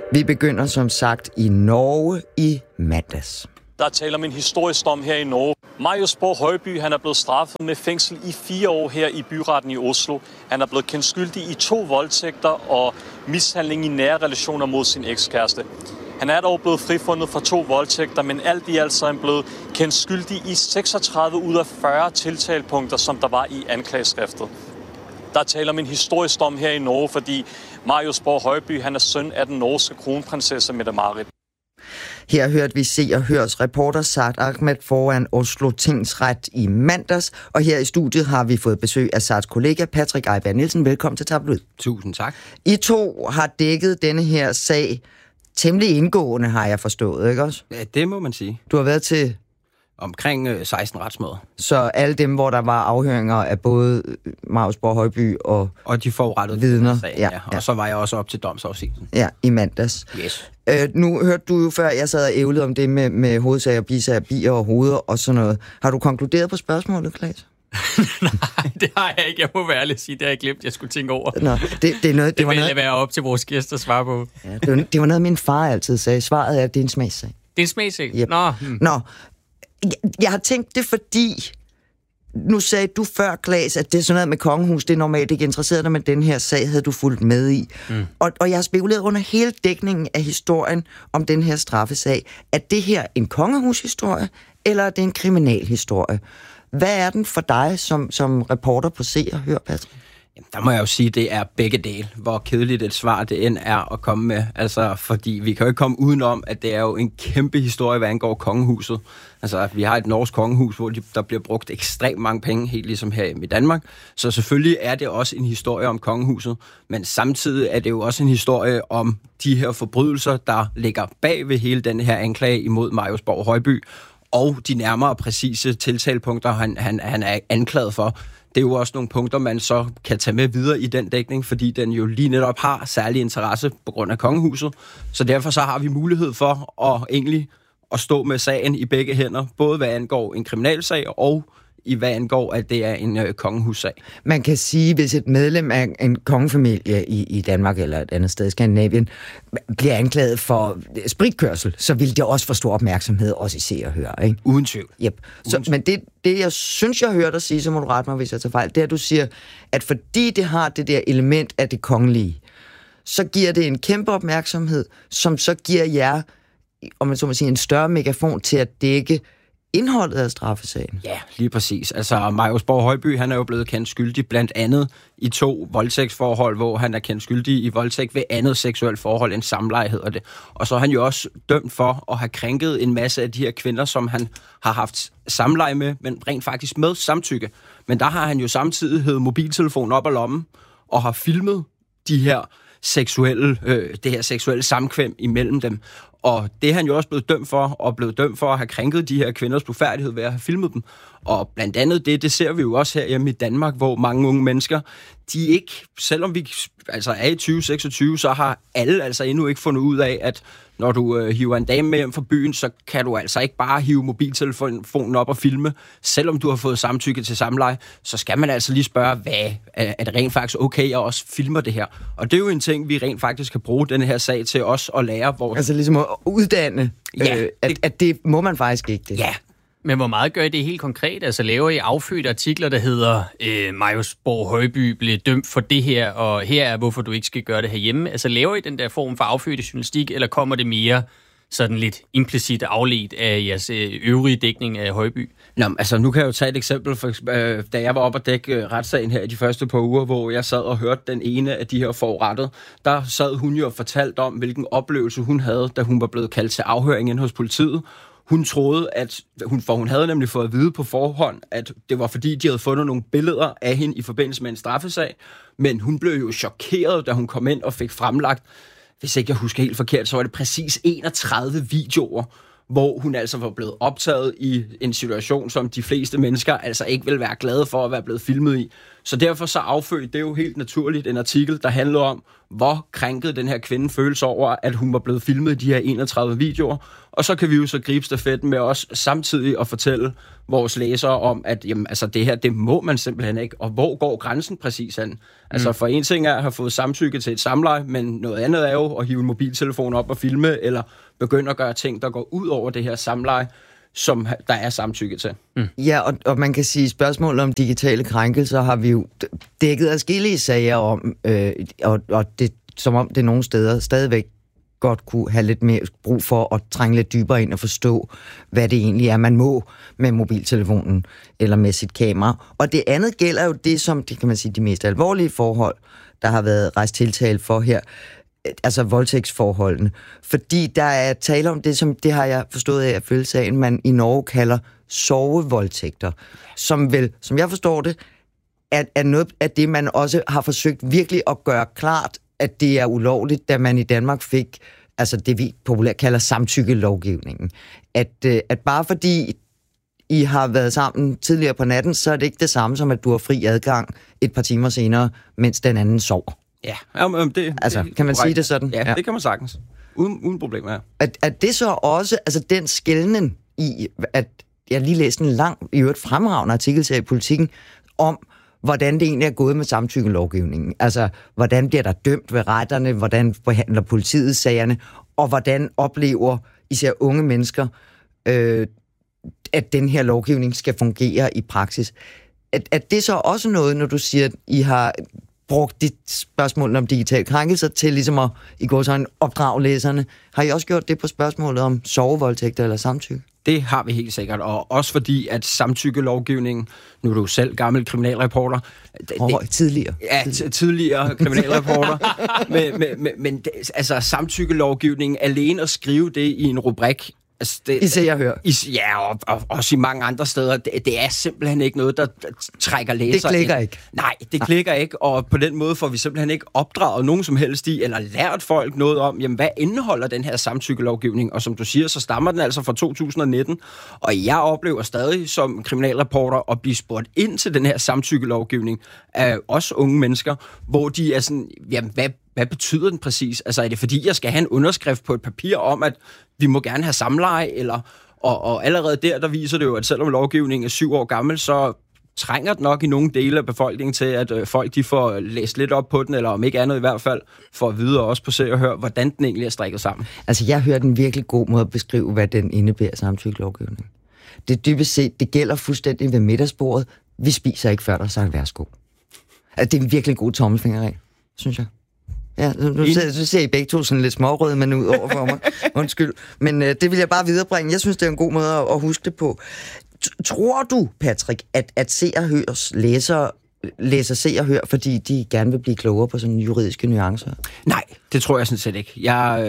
Vi begynder som sagt i Norge i mandags. Der taler om en historisk dom her i Norge. Marius Borg Højby, han er blevet straffet med fængsel i 4 år her i byretten i Oslo. Han er blevet kendt skyldig i 2 voldtægter og mishandling i nære relationer mod sin ekskæreste. Han er dog blevet frifundet for 2 voldtægter, men alt i alt så er han blevet kendt skyldig i 36 ud af 40 tiltalepunkter, som der var i anklageskriftet. Der taler om en historisk dom her i Norge, fordi Marius Borg Højby, han er søn af den norske kronprinsesse Mette-Marit. Her hørte vi Se og Hørs reporter Saad Ahmed foran Oslo Tingsret i mandags, og her i studiet har vi fået besøg af Saads kollega Patrick Ejberg Nielsen. Velkommen til Tabloid. Tusind tak. I 2 har dækket denne her sag temmelig indgående, har jeg forstået, ikke også? Ja, det må man sige. Du har været til omkring 16 retsmøder. Så alle dem, hvor der var afhøringer af både Marius Borg Højby og de forurettede vidner. Ja. Og så var jeg også op til domsafsigelsen. Ja, i mandags. Yes. Nu hørte du jo før, jeg sad og ævlede om det med hovedsager, bisager, bier og hoveder og sådan noget. Har du konkluderet på spørgsmålet, Klaas? Nej, det har jeg ikke. Jeg må være ærlig at sige, det har jeg glemt, jeg skulle tænke over. Nå, det var noget, være op til vores gæster at svare på. Ja, det var noget, min far altid sagde. Svaret er, at det er en smagssag. Det er en smagssag? Yep. Nå. Jeg har tænkt det, fordi nu sagde du før, Klaas, at det er sådan noget med kongehus, det er normalt ikke interesseret dig, men den her sag havde du fulgt med i. Og jeg har spekuleret under hele dækningen af historien om den her straffesag. Er det her en kongehushistorie, eller er det en kriminalhistorie? Hvad er den for dig som reporter på Se og Hør, Patrick? Der må jeg jo sige, at det er begge dele. Hvor kedeligt et svar det end er at komme med. Altså, fordi vi kan jo ikke komme udenom, at det er jo en kæmpe historie, hvad angår kongehuset. Altså, vi har et norsk kongehus, hvor der bliver brugt ekstremt mange penge, helt ligesom her i Danmark. Så selvfølgelig er det også en historie om kongehuset, men samtidig er det jo også en historie om de her forbrydelser, der ligger bag ved hele den her anklage imod Marius Borg Højby, og de nærmere præcise tiltalepunkter, han er anklaget for. Det er jo også nogle punkter, man så kan tage med videre i den dækning, fordi den jo lige netop har særlig interesse på grund af kongehuset. Så derfor så har vi mulighed for at stå med sagen i begge hænder, både hvad angår en kriminalsag og i hvad angår, at det er en kongehussag. Man kan sige, hvis et medlem af en kongefamilie i Danmark eller et andet sted i Skandinavien bliver anklaget for spritkørsel, så vil det også få stor opmærksomhed, også i Se og Hør, ikke? Uden tvivl. Yep. Men det, jeg synes, jeg hører dig sige, så må du rette mig, hvis jeg tager fejl, det er, at du siger, at fordi det har det der element af det kongelige, så giver det en kæmpe opmærksomhed, som så giver jer, om man så må sige, en større megafon til at dække indholdet af straffesagen. Ja, lige præcis. Altså, Marius Borg Højby, han er jo blevet kendt skyldig blandt andet i 2 voldtægtsforhold, hvor han er kendt skyldig i voldtægt ved andet seksuelt forhold end samleje, hedder det. Og så er han jo også dømt for at have krænket en masse af de her kvinder, som han har haft samleje med, men rent faktisk med samtykke. Men der har han jo samtidig hævet mobiltelefonen op af lommen og har filmet det her seksuelle samkvem imellem dem. Og det er han jo også blevet dømt for, og blevet dømt for at have krænket de her kvinders blufærdighed ved at have filmet dem. Og blandt andet det ser vi jo også her hjemme i Danmark, hvor mange unge mennesker, de ikke, selvom vi altså er i 2026, så har alle altså endnu ikke fundet ud af, at når du hiver en dame med hjem fra byen, så kan du altså ikke bare hive mobiltelefonen op og filme. Selvom du har fået samtykke til samleje, så skal man altså lige spørge, hvad er det rent faktisk okay, jeg også filmer det her? Og det er jo en ting, vi rent faktisk kan bruge den her sag til os at lære. Altså ligesom at uddanne, at det må man faktisk ikke. Det. Ja. Men hvor meget gør I det helt konkret? Altså laver I affødte artikler, der hedder Marius Borg Højby blev dømt for det her, og her er, hvorfor du ikke skal gøre det herhjemme? Altså laver I den der form for affødte journalistik, eller kommer det mere sådan lidt implicit afledt af jeres øvrige dækning af Højby? Nå, altså nu kan jeg jo tage et eksempel, da jeg var oppe og dække retssagen her i de første par uger, hvor jeg sad og hørte den ene af de her forurettede. Der sad hun jo og fortalte om, hvilken oplevelse hun havde, da hun var blevet kaldt til afhøring inde hos politiet. Hun troede, for hun havde nemlig fået at vide på forhånd, at det var fordi, de havde fundet nogle billeder af hende i forbindelse med en straffesag. Men hun blev jo chokeret, da hun kom ind og fik fremlagt, hvis ikke jeg husker helt forkert, så var det præcis 31 videoer, hvor hun altså var blevet optaget i en situation, som de fleste mennesker altså ikke vil være glade for at være blevet filmet i. Så derfor så affødte det jo helt naturligt en artikel, der handlede om, hvor krænket den her kvinde føles over, at hun var blevet filmet i de her 31 videoer. Og så kan vi jo så gribe stafetten med os samtidig at fortælle vores læsere om, at jamen, altså, det her, det må man simpelthen ikke. Og hvor går grænsen præcis hen? Altså for en ting er at have fået samtykke til et samleje, men noget andet er jo at hive en mobiltelefon op og filme, eller begynde at gøre ting, der går ud over det her samleje, som der er samtykke til. Ja, og man kan sige, spørgsmålet om digitale krænkelser har vi jo dækket adskillige sager om, og det, som om det nogle steder stadigvæk godt kunne have lidt mere brug for at trænge lidt dybere ind og forstå, hvad det egentlig er, man må med mobiltelefonen eller med sit kamera. Og det andet gælder jo det, som det kan man sige, de mest alvorlige forhold, der har været rejst tiltale for her, altså voldtægtsforholdene. Fordi der er tale om det, som det har jeg forstået af at følge sagen, man i Norge kalder sovevoldtægter, som vel, som jeg forstår det, er noget af det, man også har forsøgt virkelig at gøre klart, at det er ulovligt, da man i Danmark fik, altså det vi populært kalder samtykkelovgivningen. At bare fordi I har været sammen tidligere på natten, så er det ikke det samme som, at du har fri adgang et par timer senere, mens den anden sover. Ja, det, altså, kan man sige det sådan? Ja, det kan man sagtens. Uden problemer, ja. At det så også, altså den skelnen i, at jeg lige læste en lang, i øvrigt fremragende artikel i Politikken, om hvordan det egentlig er gået med samtykkelovgivningen. Altså, hvordan bliver der dømt ved retterne, hvordan behandler politiet sagerne, og hvordan oplever især unge mennesker, at den her lovgivning skal fungere i praksis. At det så også noget, når du siger, at I har brugt dit spørgsmål om digitale krænkelser til ligesom at i går sådan opdrage læserne. Har I også gjort det på spørgsmålet om sovevoldtægter eller samtykke? Det har vi helt sikkert, og også fordi, at samtykkelovgivningen, nu er du selv gammel kriminalreporter. Tidligere. Ja, tidligere kriminalreporter. men altså samtykkelovgivningen, alene at skrive det i en rubrik, altså I ser og hører. Ja, og også i mange andre steder. Det er simpelthen ikke noget, der trækker læsere. Det klikker ikke. Nej, det klikker ikke, og på den måde får vi simpelthen ikke opdraget nogen som helst i, eller lært folk noget om, jamen, hvad indeholder den her samtykkelovgivning? Og som du siger, så stammer den altså fra 2019, og jeg oplever stadig som kriminalreporter at blive spurgt ind til den her samtykkelovgivning af os unge mennesker, hvor de er sådan, jamen, hvad betyder den præcis? Altså, er det fordi, jeg skal have en underskrift på et papir om, at vi må gerne have samleje, eller... Og allerede der viser det jo, at selvom lovgivningen er 7 år gammel, så trænger det nok i nogle dele af befolkningen til, at folk de får læst lidt op på den, eller om ikke andet i hvert fald, for at vide også på Se og Hør, hvordan den egentlig er strikket sammen. Altså, jeg hørte en virkelig god måde at beskrive, hvad den indebærer samtykkelovgivning. Det dybest set, det gælder fuldstændig ved middagsbordet. Vi spiser ikke før, der er sagt værsgo. Altså, det er en virkelig god tommelfingerregel, synes jeg. Ja, nu ser I begge to sådan lidt smårøde, men ud over for mig. Undskyld. Men det vil jeg bare viderebringe. Jeg synes, det er en god måde at huske det på. Tror du, Patrick, at Se og Hørs læser Se og Hør, fordi de gerne vil blive klogere på sådan juridiske nuancer? Nej, det tror jeg sådan set ikke.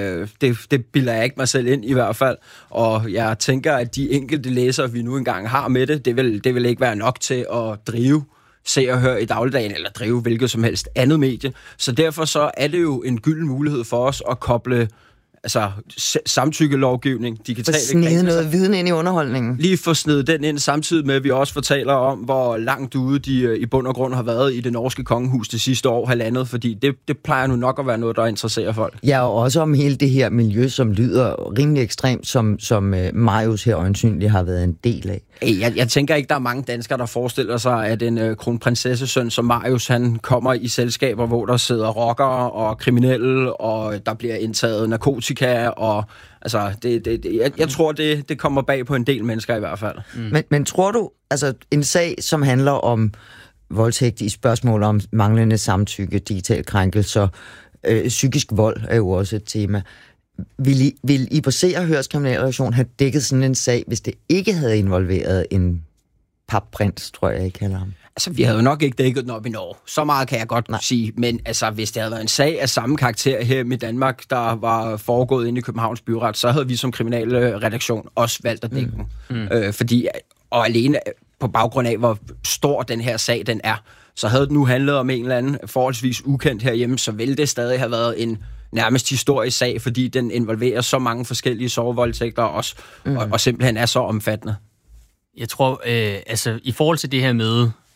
Det bilder jeg ikke mig selv ind i hvert fald. Og jeg tænker, at de enkelte læsere, vi nu engang har med det vil ikke være nok til at drive Se og Hør i dagligdagen, eller drive hvilket som helst andet medie. Så derfor så er det jo en gylden mulighed for os at koble altså samtykkelovgivning, digitale krænkelser. Snede noget viden ind i underholdningen. Lige få snedet den ind, samtidig med, at vi også fortæller om, hvor langt ude de i bund og grund har været i det norske kongehus det sidste år, halvandet, fordi det plejer nu nok at være noget, der interesserer folk. Ja, og også om hele det her miljø, som lyder rimelig ekstremt, som Marius her øjensynligt har været en del af. Jeg tænker ikke, der er mange danskere, der forestiller sig, at en kronprinsessesøn som Marius, han kommer i selskaber, hvor der sidder rockere og kriminelle, og der bliver indtaget narkotika, og altså, jeg tror, det kommer bag på en del mennesker i hvert fald. Men tror du, altså en sag, som handler om voldtægt i spørgsmål om manglende samtykke, digital krænkelser, psykisk vold er jo også et tema. Vil I på Se og Hørs kriminalreaktion have dækket sådan en sag, hvis det ikke havde involveret en papprins, tror jeg, I kalder ham? Altså, vi havde jo nok ikke dækket den op i Norge. Så meget kan jeg godt sige. Men altså, hvis det havde været en sag af samme karakter her i Danmark, der var foregået inde i Københavns Byret, så havde vi som kriminalredaktion også valgt at dække den. Fordi, og alene på baggrund af, hvor stor den her sag den er, så havde det nu handlet om en eller anden forholdsvis ukendt herhjemme, så ville det stadig have været en nærmest historisk sag, fordi den involverer så mange forskellige sovevoldtægter også, og simpelthen er så omfattende. Jeg tror, altså i forhold til det her med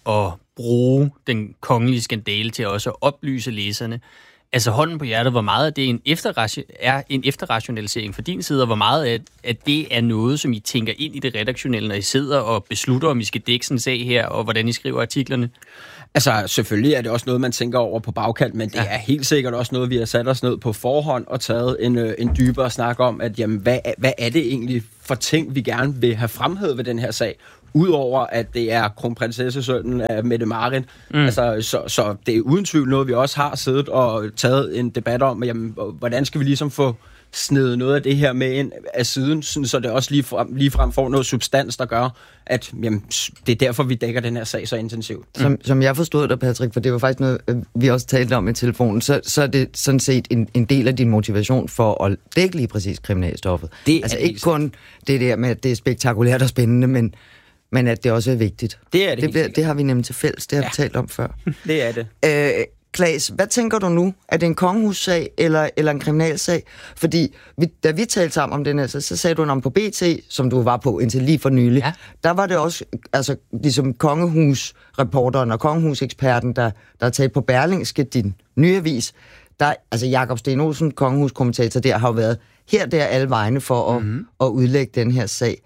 at bruge den kongelige skandale til også at oplyse læserne. Altså hånden på hjertet, hvor meget af det er en efterrationalisering fra din side, og hvor meget af det er noget, som I tænker ind i det redaktionelle, når I sidder og beslutter, om I skal dække sådan en sag her, og hvordan I skriver artiklerne? Altså, selvfølgelig er det også noget, man tænker over på bagkant, men det er helt sikkert også noget, vi har sat os ned på forhånd og taget en dybere snak om, at jamen, hvad er det egentlig for ting, vi gerne vil have fremhævet ved den her sag? Udover at det er kronprinsessesønnen af Mette-Marit. Altså, så det er uden tvivl noget, vi også har siddet og taget en debat om, jamen, hvordan skal vi ligesom få snedet noget af det her med ind af siden, så det også ligefrem får noget substans, der gør, at jamen, det er derfor, vi dækker den her sag så intensivt. Som jeg forstod dig, Patrick, for det var faktisk noget, vi også talte om i telefonen, så er det sådan set en del af din motivation for at dække lige præcis kriminalstoffet. Altså ikke kun det der med, at det er spektakulært og spændende, men at det også er vigtigt. Det er det. Det har vi nemlig til fælles, det har vi talt om før. Det er det. Claes, hvad tænker du nu? Er det en kongehussag eller en kriminalsag? Fordi da vi talte sammen om den her, så sagde du om på BT, som du var på indtil lige for nylig, der var det også altså, ligesom kongehusreporteren og kongehuseksperten, der er taget på Berlingske, din nye avis. Altså Jakob Sten Olsen, kongehuskommentator, der har jo været her der alle vegne for at udlægge den her sag.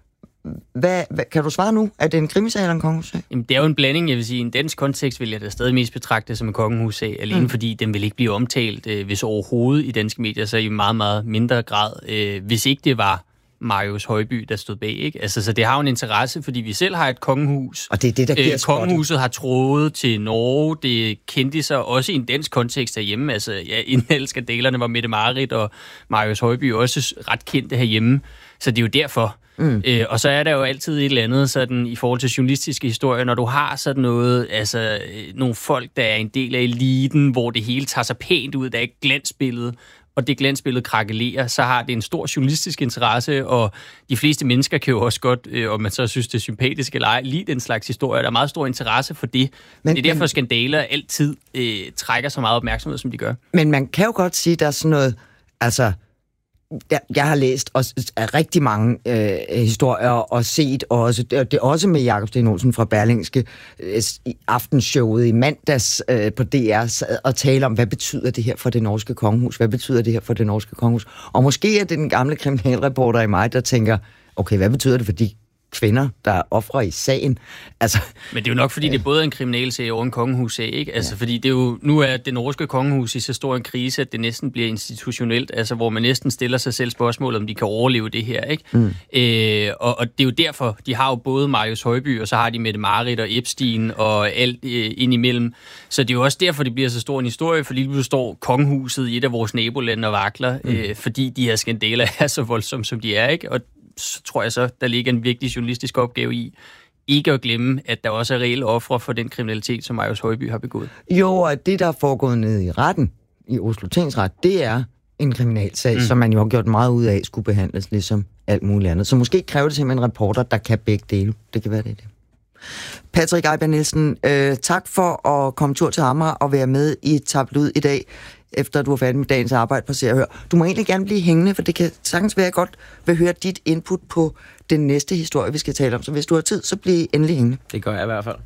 Hvad kan du svare nu? Er det en krimisag eller en kongehussag? Jamen, det er jo en blanding, jeg vil sige. I en dansk kontekst vil jeg da stadig mest betragte som en kongehussag, alene fordi den vil ikke blive omtalt, hvis overhovedet i danske medier, så i meget, meget mindre grad, hvis ikke det var Marius Højby, der stod bag, ikke? Altså, så det har jo en interesse, fordi vi selv har et kongehus. Og det er det, der giver kongehuset har trådet til Norge, det kendte sig også i en dansk kontekst herhjemme. Altså, inden alle skandalerne var Mette-Marit og Marius Højby også ret kendte herhjemme. Så det er jo derfor. Og så er der jo altid et eller andet sådan, i forhold til journalistiske historier, når du har sådan noget, altså nogle folk, der er en del af eliten, hvor det hele tager sig pænt ud, der er et glansbillede, og det glansbillede krakelerer, så har det en stor journalistisk interesse, og de fleste mennesker kan jo også godt, om man så synes, det er sympatisk eller ej, lide den slags historier. Der er meget stor interesse for det. Det er derfor, skandaler altid trækker så meget opmærksomhed, som de gør. Men man kan jo godt sige, der er sådan noget, altså jeg har læst også rigtig mange historier og set også, det er også med Jakob Sten Olsen fra Berlingske i aftenshowet i mandags på DR og tale om, hvad betyder det her for det norske kongehus? Hvad betyder det her for det norske kongehus? Og måske er det den gamle kriminalreporter i mig, der tænker, okay, hvad betyder det for de kvinder, der er ofre i sagen? Altså, men det er jo nok, fordi det både er en kriminalsag og en kongehussag, ikke? Altså, fordi det er jo, nu er det norske kongehus i så stor en krise, at det næsten bliver institutionelt, altså hvor man næsten stiller sig selv spørgsmål, om de kan overleve det her, ikke? Og det er jo derfor, de har jo både Marius Højby, og så har de Mette-Marit og Epstein og alt indimellem. Så det er jo også derfor, det bliver så stor en historie, fordi nu står kongehuset i et af vores nabolande og vakler, fordi de her skandaler er så voldsomme, som de er, ikke? Og så tror jeg så, der ligger en vigtig journalistisk opgave i ikke at glemme, at der også er reelle ofre for den kriminalitet, som Marius Højby har begået. Jo, og det, der er foregået nede i retten, i Oslo Tingsret, det er en kriminalsag, som man jo har gjort meget ud af, skulle behandles ligesom alt muligt andet. Så måske kræver det simpelthen en reporter, der kan begge dele. Det kan være det. Patrick Ejberg Nielsen, tak for at komme tur til Amager og være med i Tabloid i dag, efter du er færdig med dagens arbejde på Se og Hør. Du må egentlig gerne blive hængende, for det kan sagtens være, godt vil høre dit input på den næste historie, vi skal tale om. Så hvis du har tid, så bliv endelig hængende. Det gør jeg i hvert fald.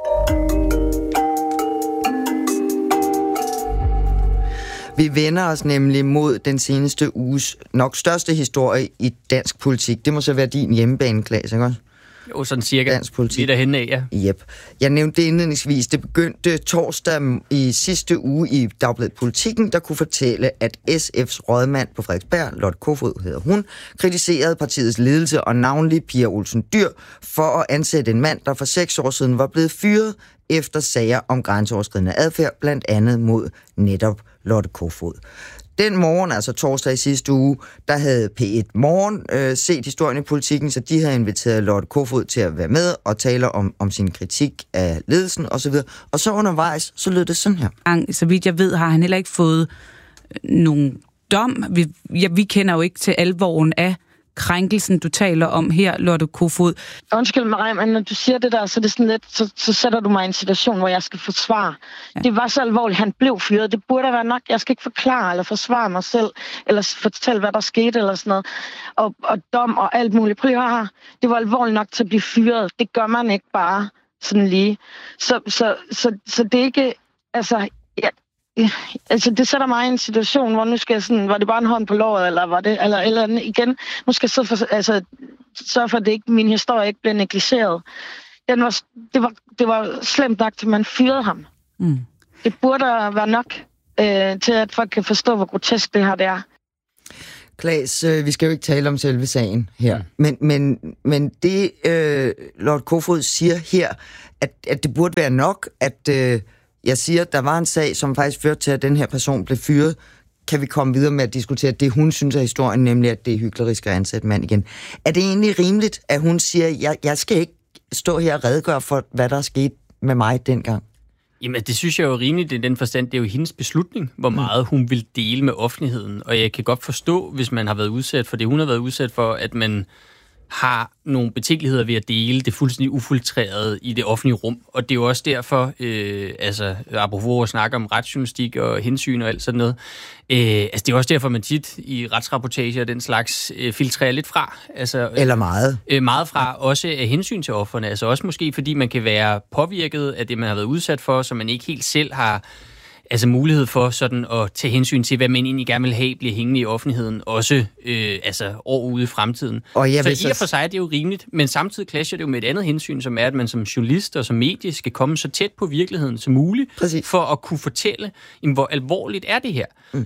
Vi vender os nemlig mod den seneste uges nok største historie i dansk politik. Det må så være din hjemmebane, Claes, ikke også? Jo, sådan cirka. Dansk politik. Lidt derhenne af, ja. Yep. Jeg nævnte det indledningsvis. Det begyndte torsdag i sidste uge i Dagbladet Politikken, der kunne fortælle, at SF's rådmand på Frederiksberg, Lotte Kofod hedder hun, kritiserede partiets ledelse og navnlig Pia Olsen Dyhr for at ansætte en mand, der for 6 år siden var blevet fyret efter sager om grænseoverskridende adfærd, blandt andet mod netop Lotte Kofod. Den morgen, altså torsdag i sidste uge, der havde P1 Morgen set historien i Politikken, så de havde inviteret Lotte Kofod til at være med og tale om sin kritik af ledelsen osv. Og så undervejs, så lød det sådan her. Så vidt jeg ved, har han heller ikke fået nogen dom. Vi kender jo ikke til alvoren af krænkelsen, du taler om her, Lotte Kofod. Undskyld mig, men når du siger det der, så er det sådan lidt, så sætter du mig i en situation, hvor jeg skal forsvare. Ja. Det var så alvorligt, han blev fyret. Det burde være nok. Jeg skal ikke forklare eller forsvare mig selv, eller fortælle, hvad der skete, eller sådan noget. Og dom og alt muligt. Prøv at høre her. Det var alvorligt nok til at blive fyret. Det gør man ikke bare sådan lige. Så det er ikke... Altså, det sætter mig i en situation, hvor nu skal jeg sådan... Var det bare en hånd på låret, eller var det... Eller igen, nu skal jeg sørge for, at det ikke, min historie ikke bliver negligeret. Det var slemt nok, til man fyrede ham. Mm. Det burde være nok til, at folk kan forstå, hvor grotesk det her det er. Claes, vi skal jo ikke tale om selve sagen her, men det Lotte Kofod siger her, at det burde være nok, at jeg siger, at der var en sag, som faktisk førte til, at den her person blev fyret. Kan vi komme videre med at diskutere det, hun synes er historien, nemlig at det er hyklerisk at ansætte mand igen. Er det egentlig rimeligt, at hun siger, jeg skal ikke stå her og redegøre for, hvad der er sket med mig dengang? Jamen, det synes jeg jo er rimeligt i den forstand. Det er jo hendes beslutning, hvor meget hun vil dele med offentligheden. Og jeg kan godt forstå, hvis man har været udsat for det, hun har været udsat for, at man har nogle betænkeligheder ved at dele det fuldstændig ufiltreret i det offentlige rum. Og det er jo også derfor, apropos at snakke om retsjournalistik og hensyn og alt sådan noget, det er også derfor, man tit i retsrapportager og den slags filtrerer lidt fra. Eller meget. Meget fra, også af hensyn til offerne. Altså også måske, fordi man kan være påvirket af det, man har været udsat for, så man ikke helt selv har mulighed for sådan at tage hensyn til, hvad man egentlig gerne vil have, bliver hængende i offentligheden, også år ude i fremtiden. Så i og for sig er det jo rimeligt, men samtidig clasher det jo med et andet hensyn, som er, at man som journalist og som medie skal komme så tæt på virkeligheden som muligt, for at kunne fortælle, hvor alvorligt er det her.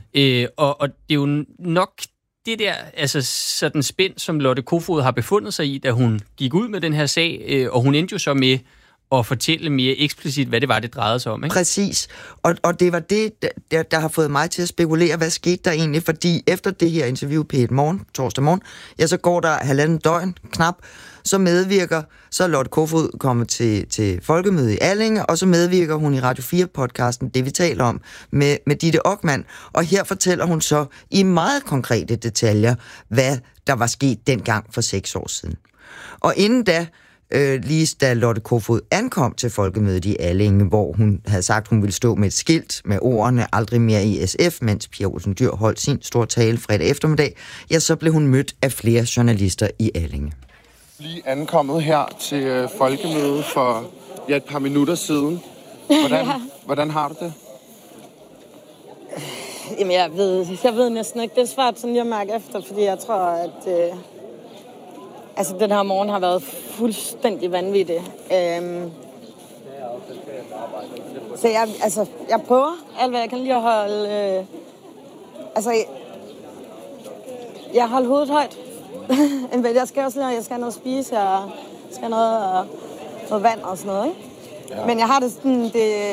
Og det er jo nok det der sådan spænd, som Lotte Kofod har befundet sig i, da hun gik ud med den her sag, og hun endte jo så med og fortælle mere eksplicit, hvad det var, det drejede sig om. Ikke? Præcis. Og det var det, der har fået mig til at spekulere, hvad skete der egentlig, fordi efter det her interview P1 torsdag morgen, så går der 1,5 døgn knap, så er Lotte Kofod kommet til folkemøde i Allinge, og så medvirker hun i Radio 4-podcasten, det vi taler om, med Ditte Okman, og her fortæller hun så i meget konkrete detaljer, hvad der var sket dengang for 6 år siden. Og inden da, lige da Lotte Kofod ankom til folkemødet i Allinge, hvor hun havde sagt, hun ville stå med et skilt med ordene aldrig mere i SF, mens Pia Olsen Dyhr holdt sin store tale fredag eftermiddag, så blev hun mødt af flere journalister i Allinge. Lige ankommet her til folkemødet for et par minutter siden. Hvordan har du det? Jamen, jeg ved næsten ikke. Det er svært sådan lige at mærke efter, fordi jeg tror, at den her morgen har været fuldstændig vanvittig. Så jeg prøver alt, hvad jeg kan lige at holde... jeg holder hovedet højt. Jeg skal også jeg skal have noget at spise, og skal have noget vand og sådan noget, ikke? Ja. Men jeg har det sådan,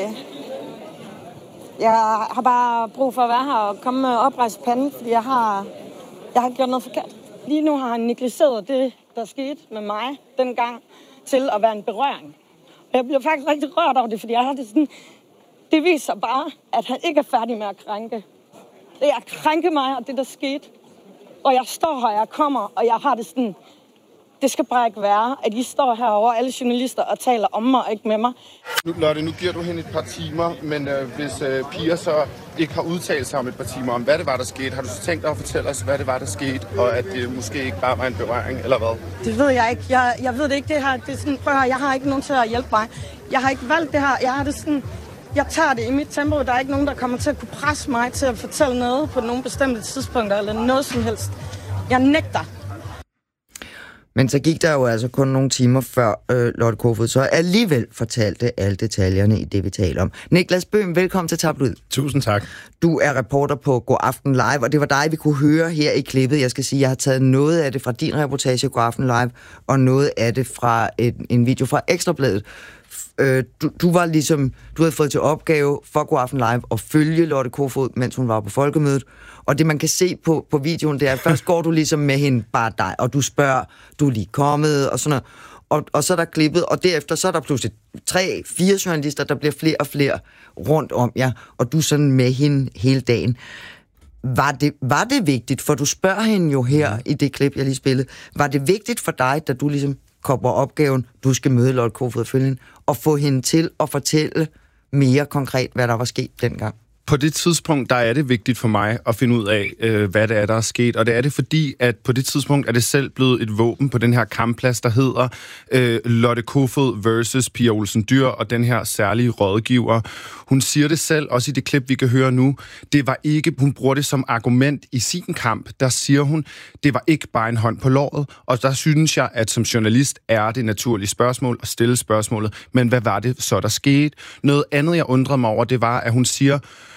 jeg har bare brug for at være her og komme med oprejst panden, fordi jeg har gjort noget forkert. Lige nu har han negligeret det, der skete med mig dengang, til at være en berøring. Og jeg bliver faktisk rigtig rørt over det, fordi jeg har det sådan, det viser bare, at han ikke er færdig med at krænke. Det er at krænke mig, og det der skete. Og jeg står her, jeg kommer, og jeg har det sådan, det skal bare ikke være, at I står herovre, alle journalister, og taler om mig og ikke med mig. Lotte, nu giver du hende et par timer, men hvis Pia så ikke har udtalt sig om et par timer om, hvad det var, der skete, har du så tænkt dig at fortælle os, hvad det var, der skete, og at det måske ikke bare var en berøring, eller hvad? Det ved jeg ikke. Jeg ved det ikke, det her. Det er sådan, prøv at høre, jeg har ikke nogen til at hjælpe mig. Jeg har ikke valgt det her. Jeg har det sådan, jeg tager det i mit tempo. Der er ikke nogen, der kommer til at kunne presse mig til at fortælle noget på nogle bestemte tidspunkter, eller noget som helst. Jeg nægter. Men så gik der jo altså kun nogle timer før Lotte Kofod så alligevel fortalte alle detaljerne i det, vi taler om. Niklas Bøhm, velkommen til Tabloid. Tusind tak. Du er reporter på God Aften Live, og det var dig, vi kunne høre her i klippet. Jeg skal sige, jeg har taget noget af det fra din reportage God Aften Live, og noget af det fra en video fra Ekstrabladet. Du havde fået til opgave for God Aften Live at følge Lotte Kofod, mens hun var på folkemødet. Og det, man kan se på videoen, det er, at først går du ligesom med hende, bare dig, og du spørger, du er lige kommet, og sådan noget. Og så er der klippet, og derefter så er der pludselig 3-4 journalister, der bliver flere og flere rundt om jer, og du er sådan med hende hele dagen. Var det vigtigt, for du spørger hende jo her i det klip, jeg lige spillede, var det vigtigt for dig, da du ligesom kopper opgaven, du skal møde Lotte Kofod og følge hende, og få hende til at fortælle mere konkret, hvad der var sket dengang? På det tidspunkt, der er det vigtigt for mig at finde ud af, hvad det er, der er sket. Og det er det, fordi at på det tidspunkt er det selv blevet et våben på den her kampplads, der hedder Lotte Kofod versus Pia Olsen Dyhr og den her særlige rådgiver. Hun siger det selv, også i det klip, vi kan høre nu. Det var ikke, hun bruger det som argument i sin kamp. Der siger hun, det var ikke bare en hånd på låret. Og der synes jeg, at som journalist er det naturlige spørgsmål at stille spørgsmålet. Men hvad var det så, der skete? Noget andet, jeg undrede mig over, det var, at hun siger,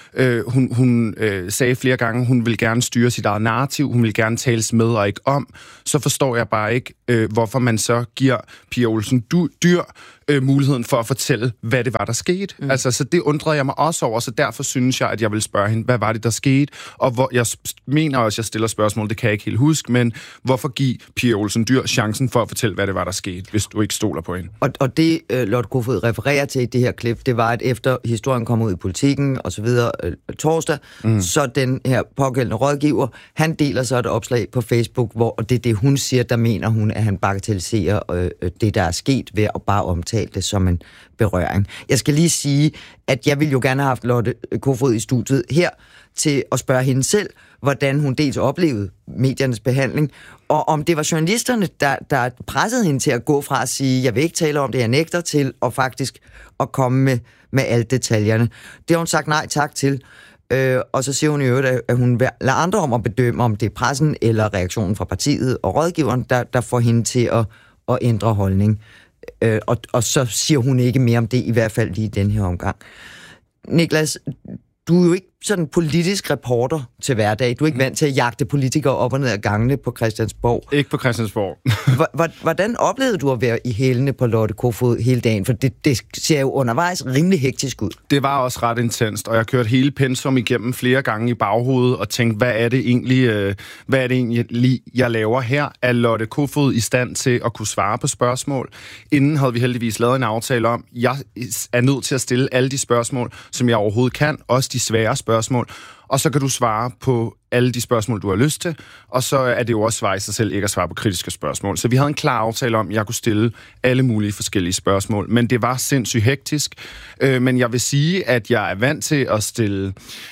hun sagde flere gange, hun vil gerne styre sit eget narrativ, hun vil gerne tales med og ikke om. Så forstår jeg bare ikke, hvorfor man så giver Pia Olsen Dyhr muligheden for at fortælle, hvad det var, der skete. Altså, så det undrede jeg mig også over, så derfor synes jeg, at jeg vil spørge hende, hvad var det, der skete? Og hvor jeg mener også, at jeg stiller spørgsmål, det kan jeg ikke helt huske, men hvorfor give Pia Olsen Dyhr chancen for at fortælle, hvad det var, der skete, hvis du ikke stoler på hende? Og det, Lotte Kofod refererer til i det her klip, det var, at efter historien kom ud i Politikken og så videre torsdag, så den her pågældende rådgiver, han deler så et opslag på Facebook, hvor og det er det, hun siger, der mener hun, at han bagatelliserer det, der er sket ved at bare omtale det som en berøring. Jeg skal lige sige, at jeg ville jo gerne have haft Lotte Kofod i studiet her til at spørge hende selv, hvordan hun dels oplevede mediernes behandling, og om det var journalisterne, der pressede hende til at gå fra at sige, jeg vil ikke tale om det, jeg nægter, til og faktisk at komme med alle detaljerne. Det har hun sagt nej tak til. Og så siger hun i øvrigt, at hun lader andre om at bedømme, om det er pressen eller reaktionen fra partiet og rådgiveren, der får hende til at ændre holdning. Og så siger hun ikke mere om det, i hvert fald lige i den her omgang. Niklas, du er jo ikke sådan politisk reporter til hverdag. Du er ikke vant til at jagte politikere op og ned ad gangene på Christiansborg. Ikke på Christiansborg. Hvordan oplevede du at være i hælene på Lotte Kofod hele dagen? For det ser jo undervejs rimelig hektisk ud. Det var også ret intenst, og jeg kørte hele pensum igennem flere gange i baghovedet og tænkte, hvad er det egentlig, jeg laver her? Er Lotte Kofod i stand til at kunne svare på spørgsmål? Inden havde vi heldigvis lavet en aftale om, jeg er nødt til at stille alle de spørgsmål, som jeg overhovedet kan, også de svære spørgsmål, og så kan du svare på alle de spørgsmål, du har lyst til, og så er det jo også svar i sig selv ikke at svare på kritiske spørgsmål. Så vi havde en klar aftale om, at jeg kunne stille alle mulige forskellige spørgsmål, men det var sindssygt hektisk. Men jeg vil sige, at jeg er vant til at stille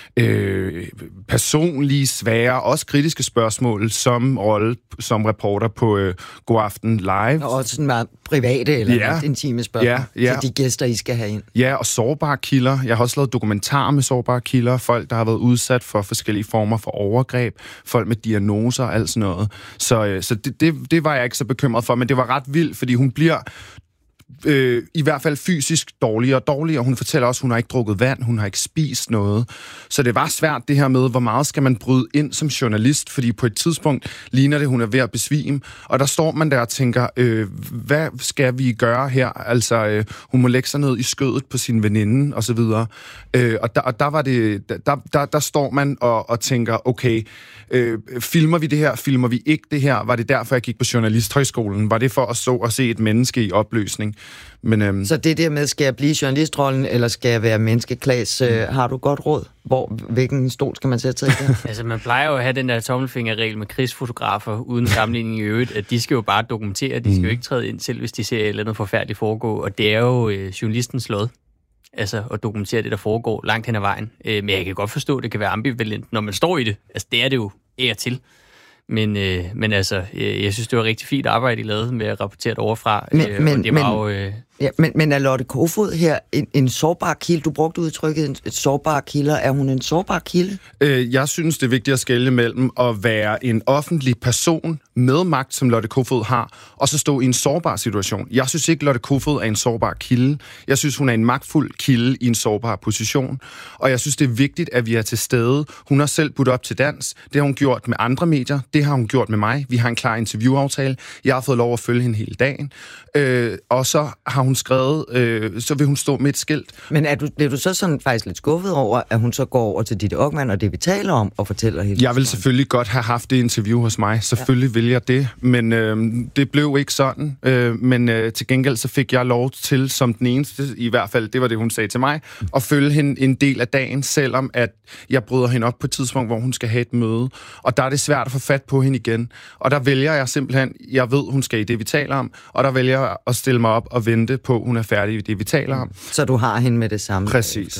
personlige, svære, også kritiske spørgsmål som rolle som reporter på God Aften Live. Og også sådan meget private eller intime spørgsmål til de gæster, I skal have ind. Ja, og sårbare kilder. Jeg har også lavet dokumentarer med sårbare kilder, folk, der har været udsat for forskellige former for overgreb, folk med diagnoser og alt sådan noget. Så det var jeg ikke så bekymret for, men det var ret vildt, fordi hun bliver i hvert fald fysisk dårligere og dårligere. Hun fortæller også, at hun har ikke drukket vand, hun har ikke spist noget. Så det var svært det her med, hvor meget skal man bryde ind som journalist, fordi på et tidspunkt ligner det, hun er ved at besvime. Og der står man der og tænker, hvad skal vi gøre her? Altså, hun må lægge sig ned i skødet på sin veninde, og så videre. Og der var det, der står man og tænker, okay, filmer vi det her? Filmer vi ikke det her? Var det derfor, jeg gik på Journalisthøjskolen? Var det for at så og se et menneske i opløsning? Men, så det der med, skal jeg blive journalistrollen, eller skal jeg være menneskeklass? Har du godt råd? Hvilken stol skal man sætte sig i der? Altså, man plejer jo at have den der tommelfingerregel med krigsfotografer, uden sammenligning i øvrigt, at de skal jo bare dokumentere, de skal jo ikke træde ind selv, hvis de ser et eller andet forfærdeligt foregå, og det er jo journalistens lod. Altså at dokumentere det, der foregår langt hen ad vejen. Men jeg kan godt forstå, at det kan være ambivalent, når man står i det. Altså, det er det jo af til. Men altså, jeg synes, det var rigtig fint arbejde, I lavede med at rapportere det overfra. Men er Lotte Kofod her en sårbar kilde? Du brugte udtrykket et sårbar kilder. Er hun en sårbar kilde? Jeg synes, det er vigtigt at skelne mellem at være en offentlig person med magt, som Lotte Kofod har, og så stå i en sårbar situation. Jeg synes ikke, Lotte Kofod er en sårbar kilde. Jeg synes, hun er en magtfuld kilde i en sårbar position. Og jeg synes, det er vigtigt, at vi er til stede. Hun har selv budt op til dans. Det har hun gjort med andre medier. Det har hun gjort med mig. Vi har en klar interviewaftale. Jeg har fået lov at følge hende hele dagen. Og så har hun skrevet, så vil hun stå med et skilt. Men bliver du så sådan faktisk lidt skuffet over, at hun så går over til Ditte Okman og det, vi taler om, og fortæller hele Jeg vil selvfølgelig godt have haft det interview hos mig. Selvfølgelig vil jeg det, men det blev ikke sådan. Men til gengæld så fik jeg lov til, som den eneste, i hvert fald, det var det, hun sagde til mig, at følge hende en del af dagen, selvom at jeg bryder hende op på et tidspunkt, hvor hun skal have et møde. Og der er det svært at få fat på hende igen. Og der vælger jeg simpelthen, jeg ved, hun skal i det, vi taler om, og der vælger jeg at stille mig op og vente på, hun er færdig i det, vi taler om. Så du har hende med det samme? Præcis.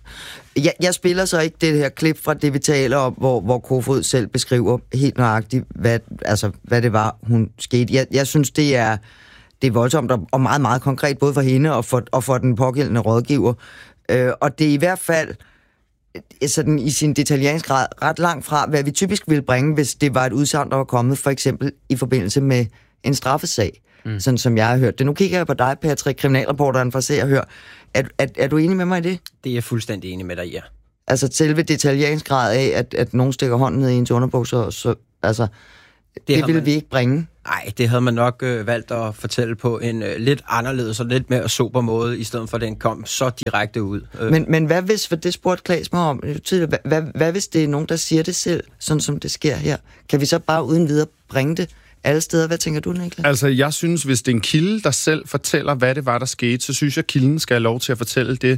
Jeg spiller så ikke det her klip fra det, vi taler om, hvor Kofod selv beskriver helt nøjagtigt, hvad det var, hun skete. Jeg synes, det er voldsomt og meget, meget konkret, både for hende og for den pågældende rådgiver. Og det er i hvert fald sådan i sin detaljeringsgrad ret langt fra, hvad vi typisk ville bringe, hvis det var et udsagn, der var kommet, for eksempel i forbindelse med en straffesag, sådan som jeg har hørt det. Nu kigger jeg på dig, Patrick, kriminalreporteren fra Se og Hør. Er du enig med mig i det? Det er jeg fuldstændig enig med dig, ja. Altså selve detaljeringsgrad af, at nogen stikker hånden ned i ens underbukser, så altså, det ville vi ikke bringe. Nej, det havde man nok valgt at fortælle på en lidt anderledes og lidt mere sober måde, i stedet for at den kom så direkte ud. Men hvad hvis, for det spurgte Claes mig om, hvad hvis det er nogen, der siger det selv, sådan som det sker her? Kan vi så bare uden videre bringe det alle steder? Hvad tænker du, Niklas? Altså, jeg synes, hvis det er en kilde, der selv fortæller, hvad det var, der skete, så synes jeg, at kilden skal have lov til at fortælle det.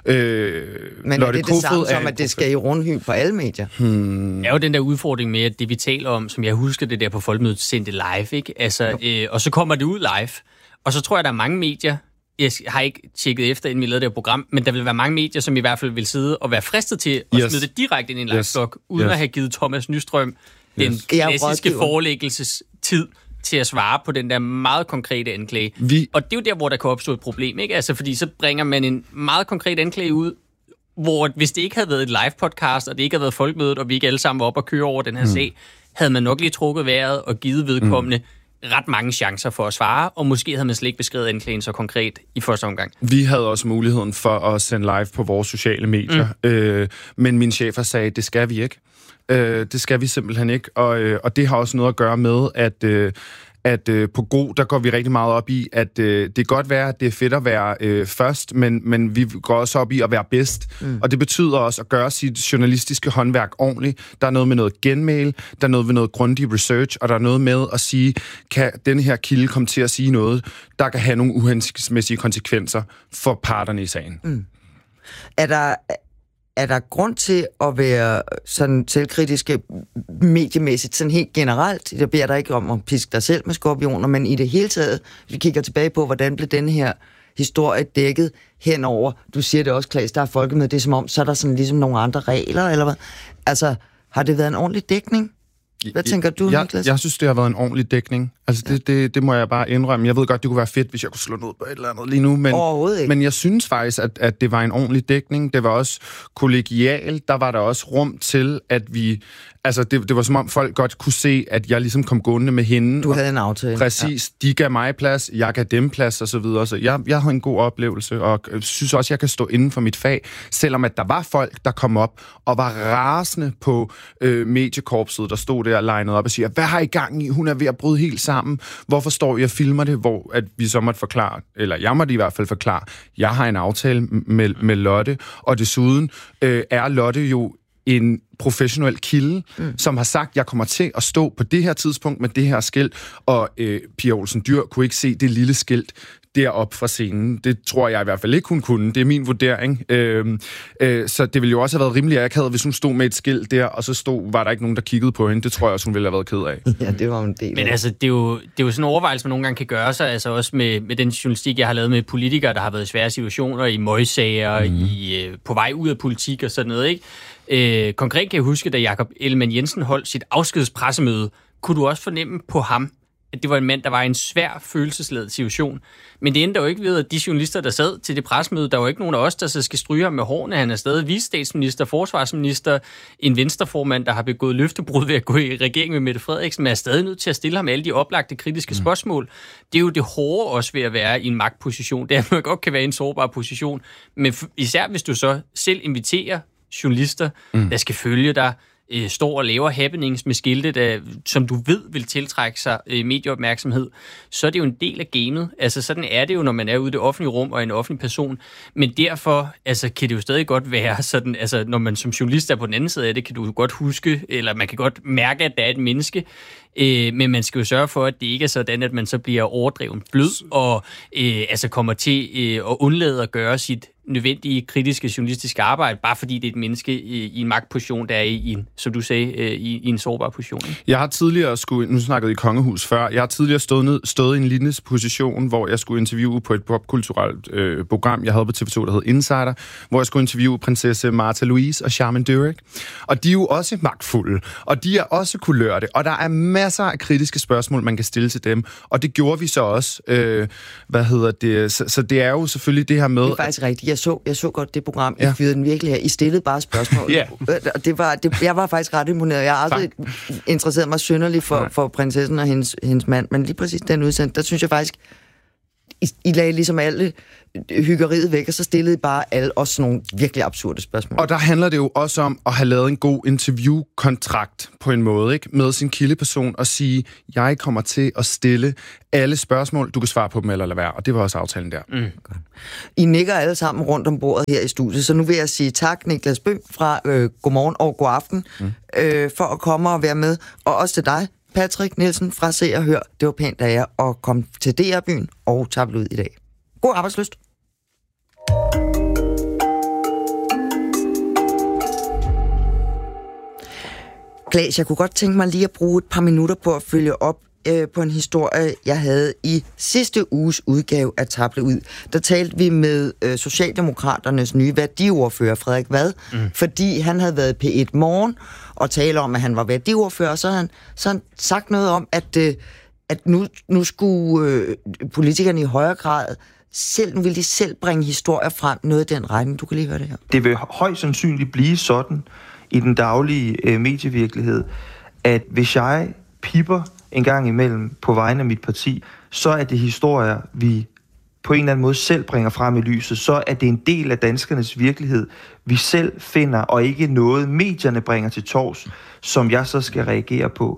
Men er det samme som, at det skal i rundhyl på alle medier? Det er jo den der udfordring med, at det vi taler om, som jeg husker det der på Folkemødet, sendte live, ikke? Altså, og så kommer det ud live, og så tror jeg, der er mange medier, jeg har ikke tjekket efter, inden vi lavede det her program, men der vil være mange medier, som i hvert fald vil sidde og være fristet til at smide det direkte ind i en live-blog, uden at have givet Thomas Nystrøm den klassiske forelæggelsestid til at svare på den der meget konkrete anklage. Og det er jo der, hvor der kan opstå et problem, ikke? Altså, fordi så bringer man en meget konkret anklage ud, hvor hvis det ikke havde været et live-podcast, og det ikke havde været Folkemødet, og vi ikke alle sammen var op og køre over den her sag, havde man nok lige trukket vejret og givet vedkommende ret mange chancer for at svare, og måske havde man slet ikke beskrevet anklagen så konkret i første omgang. Vi havde også muligheden for at sende live på vores sociale medier, men min chefer sagde, det skal vi ikke. Det skal vi simpelthen ikke, og det har også noget at gøre med, at på Go, der går vi rigtig meget op i, at det kan godt være, at det er fedt at være først, men vi går også op i at være bedst. Og det betyder også at gøre sit journalistiske håndværk ordentligt. Der er noget med noget genmail, der er noget med noget grundig research, og der er noget med at sige, kan den her kilde komme til at sige noget, der kan have nogle uhensigtsmæssige konsekvenser for parterne i sagen. Er der grund til at være sådan selvkritiske mediemæssigt, sådan helt generelt? Jeg beder dig ikke om at piske dig selv med skorpioner, men i det hele taget, vi kigger tilbage på, hvordan blev den her historie dækket henover. Du siger det også, Claes, der er Folkemødet, det er som om, så er der sådan ligesom nogle andre regler, eller hvad? Altså, har det været en ordentlig dækning? Hvad tænker du, Niklas? Jeg synes, det har været en ordentlig dækning. Altså, det må jeg bare indrømme. Jeg ved godt, det kunne være fedt, hvis jeg kunne slå noget på et eller andet lige nu, men jeg synes faktisk, at det var en ordentlig dækning. Det var også kollegialt. Der var der også rum til, at vi... Altså, det var som om folk godt kunne se, at jeg ligesom kom gående med hende. Du havde en aftale. Præcis. Ja. De gav mig plads, jeg gav dem plads, og så videre. Så jeg havde en god oplevelse, og synes også, jeg kan stå inden for mit fag, selvom at der var folk, der kom op og var rasende på mediekorpset, der stod der og lignede op og siger, hvad har I gang i? Hun er ved at bryde helt sammen. Hvorfor står I og filmer det? Hvor at vi så måtte forklare, eller jeg måtte i hvert fald forklare, jeg har en aftale med Lotte, og desuden er Lotte jo en professionel kilde, som har sagt, at jeg kommer til at stå på det her tidspunkt med det her skilt, og Pia Olsen Dyhr kunne ikke se det lille skilt deroppe fra scenen. Det tror jeg i hvert fald ikke, hun kunne. Det er min vurdering. Så det ville jo også have været rimelig akavet, hvis hun stod med et skilt der, og så var der ikke nogen, der kiggede på hende. Det tror jeg også, hun ville have været ked af. Ja, det var en del. Men altså, det er jo sådan en overvejelse, man nogle gange kan gøre sig, altså også med den journalistik, jeg har lavet med politikere, der har været i svære situationer, i møgsager, på vej ud af politik og sådan noget, ikke? Konkret kan jeg huske, da Jakob Ellemann-Jensen holdt sit afskedspressemøde, kunne du også fornemme på ham, at det var en mand, der var i en svær følelsesladet situation. Men det endte jo ikke ved, at de journalister, der sad til det pressemøde, der var ikke nogen af os, der så skal stryge ham med hårene. Han er stadig vicestatsminister, forsvarsminister, en venstreformand, der har begået løftebrud ved at gå i regering med Mette Frederiksen, men er stadig nødt til at stille ham alle de oplagte kritiske spørgsmål. Det er jo det hårde også ved at være i en magtposition. Det er, at man godt kan være i en sårbar position. Men især hvis du så selv inviterer journalister, der skal følge dig, står og laver happenings med skilte, der, som du ved vil tiltrække sig medieopmærksomhed, så er det jo en del af gamet. Altså sådan er det jo, når man er ude i det offentlige rum og en offentlig person. Men derfor altså, kan det jo stadig godt være sådan, altså når man som journalist er på den anden side af det, kan du godt huske, eller man kan godt mærke, at der er et menneske, Men man skal jo sørge for, at det ikke er sådan, at man så bliver overdreven blød og kommer til at undlade at gøre sit nødvendige kritiske journalistiske arbejde, bare fordi det er et menneske i en magtposition, der er i en, som du sagde, i en sårbar position. Jeg har tidligere nu snakkede I kongehus før, jeg har tidligere stået i en lignende position, hvor jeg skulle interviewe på et popkulturelt program, jeg havde på TV2, der hed Insider, hvor jeg skulle interviewe prinsesse Martha Louise og Charmin Dürek. Og de er jo også magtfulde, og de er også kulørte, og der er masser af kritiske spørgsmål, man kan stille til dem, og det gjorde vi så også. Så det er jo selvfølgelig det her med... Det er faktisk rigtigt. Jeg så godt det program, I fyrede den virkelig her. I stillede bare spørgsmål. Jeg var faktisk ret imponeret. Jeg har aldrig interesseret mig synderligt for prinsessen og hendes mand, men lige præcis den udsendelse, der synes jeg faktisk, I lagde ligesom alle hyggeriet væk, og så stillede I bare alle også nogle virkelig absurde spørgsmål. Og der handler det jo også om at have lavet en god interviewkontrakt på en måde, ikke? Med sin kildeperson og sige, jeg kommer til at stille alle spørgsmål, du kan svare på dem eller lade være. Og det var også aftalen der. Godt. I nikker alle sammen rundt om bordet her i studiet, så nu vil jeg sige tak, Niklas Bøh fra Godmorgen og God Aften, for at komme og være med. Og også til dig, Patrick Nielsen fra Se og Hør. Det var pænt af jer at komme til DR-byen og table ud i dag. God arbejdslyst. Claes, jeg kunne godt tænke mig lige at bruge et par minutter på at følge op på en historie, jeg havde i sidste uges udgave af Table Ud. Der talte vi med Socialdemokraternes nye værdiordfører, Frederik Vad, fordi han havde været P1 Morgen og tale om, at han var værdiordfører, og så havde han sagt noget om, at nu skulle politikerne i højere grad nu vil de selv bringe historier frem, noget i den retning. Du kan lige høre det her. Det vil højst sandsynligt blive sådan i den daglige medievirkelighed, at hvis jeg pipper en gang imellem på vegne af mit parti, så er det historier, vi på en eller anden måde selv bringer frem i lyset. Så er det en del af danskernes virkelighed, vi selv finder, og ikke noget medierne bringer til torvs, som jeg så skal reagere på.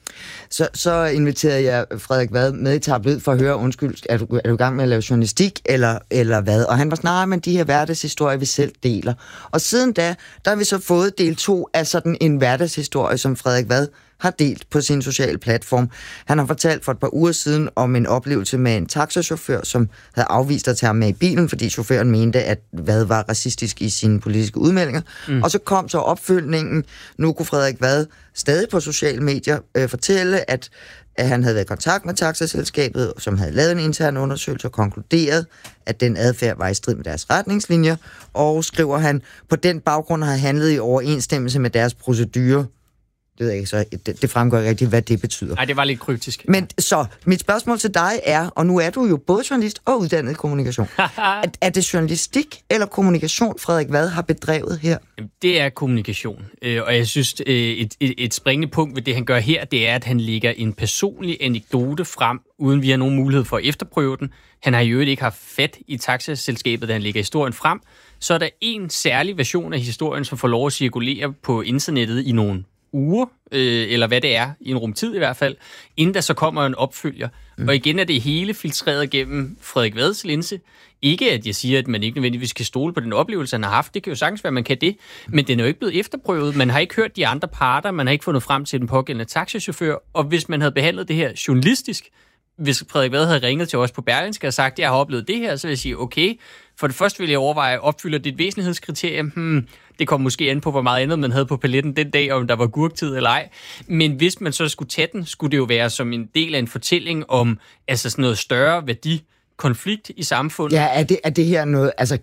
Så inviterede jeg Frederik Vad med i Tablet for at høre, undskyld, er du i gang med at lave journalistik, eller hvad? Og han var sådan, men de her hverdagshistorier, vi selv deler. Og siden da har vi så fået del 2 af sådan en hverdagshistorie, som Frederik Vad har delt på sin sociale platform. Han har fortalt for et par uger siden om en oplevelse med en taxachauffør, som havde afvist at tage ham med i bilen, fordi chaufføren mente, at Vad var racistisk i sine politiske udmeldinger. Og så kom så opfølgningen. Nu kunne Frederik Vad stadig på sociale medier fortælle, at han havde været i kontakt med taxaselskabet, som havde lavet en intern undersøgelse og konkluderet, at den adfærd var i strid med deres retningslinjer, og skriver han, på den baggrund har handlet i overensstemmelse med deres procedure. Det ved jeg ikke, så det fremgår ikke rigtigt, hvad det betyder. Nej, det var lidt kryptisk. Men så, mit spørgsmål til dig er, og nu er du jo både journalist og uddannet i kommunikation. Er det journalistik eller kommunikation, Frederik Vad har bedrevet her? Det er kommunikation. Og jeg synes, et springende punkt ved det, han gør her, det er, at han lægger en personlig anekdote frem, uden vi har nogen mulighed for at efterprøve den. Han har jo ikke haft fat i taxaselskabet, da han lægger historien frem. Så er der en særlig version af historien, som får lov at cirkulere på internettet i nogle uger, eller hvad det er, i en rumtid i hvert fald, inden der så kommer en opfølger. Og igen er det hele filtreret gennem Frederik Vads linse. Ikke at jeg siger, at man ikke nødvendigvis kan stole på den oplevelse, han har haft. Det kan jo sagtens være, man kan det. Men den er jo ikke blevet efterprøvet. Man har ikke hørt de andre parter. Man har ikke fundet frem til den pågældende taxachauffør. Og hvis man havde behandlet det her journalistisk, hvis Frederik Vad havde ringet til os på Berlingske og sagt, at jeg har oplevet det her, så vil jeg sige, okay, for det første vil jeg overveje, opfylder det et væsentlighedskriterie? Det kom måske an på, hvor meget andet man havde på paletten den dag, om der var gurktid eller ej. Men hvis man så skulle tage den, skulle det jo være som en del af en fortælling om altså sådan noget større værdikonflikt i samfundet. Ja, er det her noget, altså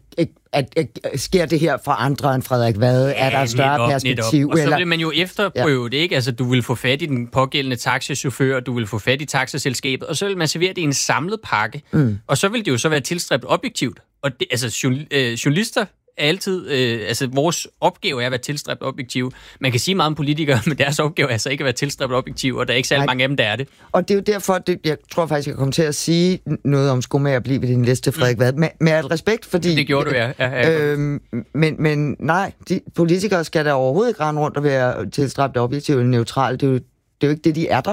sker det her for andre end Frederik Vad? Ja, er der et større perspektiv? Og så vil man jo efterprøve det, ikke? Altså, du vil få fat i den pågældende taxachauffør, du vil få fat i taxaselskabet, og så vil man servere det i en samlet pakke. Og så vil det jo så være tilstræbt objektivt. Og det, altså, journalister er altid, vores opgave er at være tilstræbt objektiv. Man kan sige meget om politikere, men deres opgave er altså ikke at være tilstræbt objektiv, og der er ikke særlig mange af dem, der er det. Og det er jo derfor, jeg tror faktisk, jeg kommer til at sige noget om skomager at blive ved din liste, Frederik Vad, med al respekt, fordi... Det gjorde du, ja. Men nej, politikere skal da overhovedet ikke rende rundt og være tilstræbt objektiv eller neutral. Det er jo ikke det, de er der for.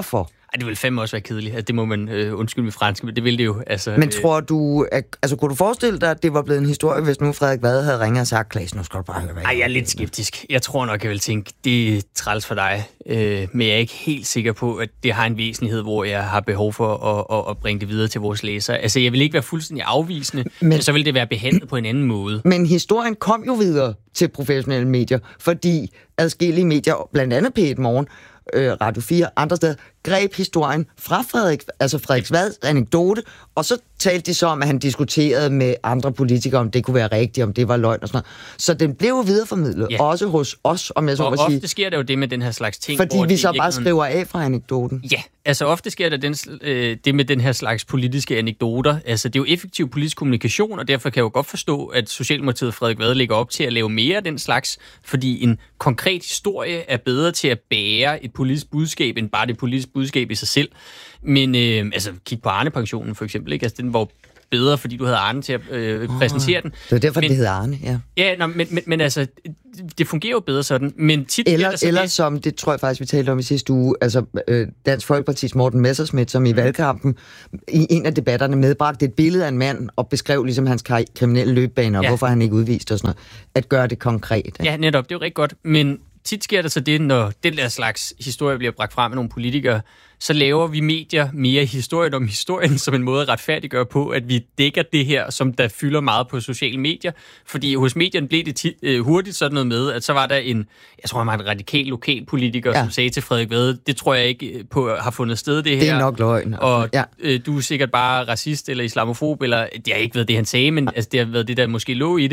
Det vil fandme også være kedeligt. Altså, det må man undskylde med fransk, men det vil det jo. Altså, men tror du, kunne du forestille dig, at det var blevet en historie, hvis nu Frederik Vad havde ringet og sagt, Claes, nu skal du bare høre, hvad jeg er lidt skeptisk. Jeg tror nok, jeg vil tænke, det er træls for dig, men jeg er ikke helt sikker på, at det har en væsentlighed, hvor jeg har behov for at bringe det videre til vores læsere. Altså, jeg vil ikke være fuldstændig afvisende, men så vil det være behandlet på en anden måde. Men historien kom jo videre til professionelle medier, fordi adskillige medier, blandt andet P1 Morgen, Radio 4, andre steder, greb historien fra Frederik Vads anekdote, og så talte de så om, at han diskuterede med andre politikere, om det kunne være rigtigt, om det var løgn og sådan noget. Så den blev jo videreformidlet, også hos os, om jeg så må sige. Og ofte sker der jo det med den her slags ting. Fordi vi så bare skriver af fra anekdoten. Ja, altså ofte sker der det med den her slags politiske anekdoter. Altså det er jo effektiv politisk kommunikation, og derfor kan jeg jo godt forstå, at Socialdemokratiet Frederik Vad lægger op til at lave mere af den slags, fordi en konkret historie er bedre til at bære et politisk budskab, end bare det politiske budskab i sig selv. Men kig på Arne-pensionen for eksempel, ikke? Altså den var bedre, fordi du havde Arne til at præsentere den. Det var derfor, det hedder Arne, ja. Ja, men altså, det fungerer jo bedre sådan. Men tit eller som, det tror jeg faktisk, vi talte om i sidste uge, altså Dansk Folkepartis Morten Messerschmidt, som i valgkampen i en af debatterne medbragte et billede af en mand og beskrev ligesom hans kriminelle løbebane, og hvorfor han ikke udviste og sådan noget. At gøre det konkret. Ikke? Ja, netop. Det er jo rigtig godt. Men tit sker der så det, når den der slags historie bliver bragt frem af nogle politikere, så laver vi medier mere historien om historien som en måde at retfærdiggøre på, at vi dækker det her, som der fylder meget på sociale medier. Fordi hos medierne blev det hurtigt sådan noget med, at så var der en radikal lokalpolitiker, som sagde til Frederik Vad, det tror jeg ikke på har fundet sted det her. Det er nok løgn. Og du er sikkert bare racist eller islamofob, eller det har ikke været det, han sagde, men altså, det har været det, der måske lå i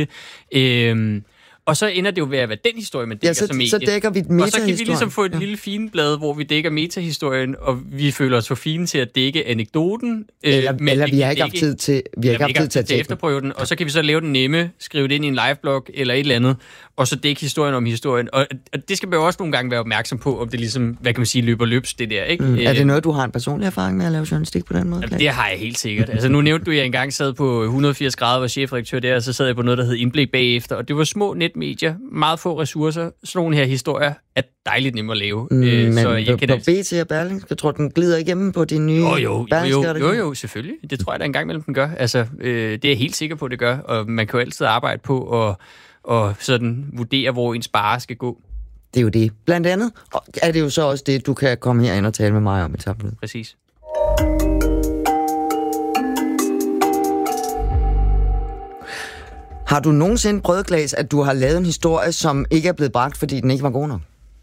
det. Og så ender det jo ved at være den historie, man dækker som medie. Så dækker vi metahistorien. Og så kan vi ligesom få et lille fine blad, hvor vi dækker metahistorien, og vi føler os for fine til at dække anekdoten. Eller vi har ikke haft tid til, til efterprøve den, og så kan vi så lave den nemme, skrive det ind i en liveblog eller et eller andet, og så dække historien om historien. Og det skal man jo også nogle gange være opmærksom på, om det ligesom, hvad kan man sige, løber løbs, det der, ikke? Er det noget, du har en personlig erfaring med at lave journalistik på den måde? Jamen, det har jeg helt sikkert. Altså nu nævnte du, at jeg engang sad på 180 grader, var chefredaktør der, og så sad jeg på noget, der hed Indblik bagefter, og det var små netmedier, meget få ressourcer. Sådan nogle her historier er dejligt nemme at lave. Men så jeg kan BT og Berlingske, tror den glider igennem på de nye Jo, selvfølgelig. Det tror jeg, der engang imellem den gør. Altså, det er jeg helt sikker på, det gør, og man kan jo altid arbejde på og sådan vurdere, hvor ens bare skal gå. Det er jo det. Blandt andet er det jo så også det, du kan komme herind og tale med mig om i tablet. Præcis. Har du nogensinde prøvet, Claes, at du har lavet en historie, som ikke er blevet bragt, fordi den ikke var god nok?